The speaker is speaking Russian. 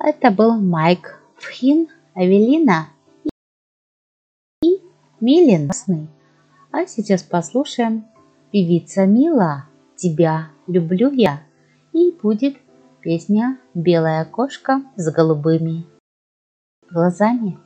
Это был Майк Фхин, Эвелина и Милин. А сейчас послушаем певица Мила «Тебя люблю я». И будет песня «Белая кошка с голубыми глазами».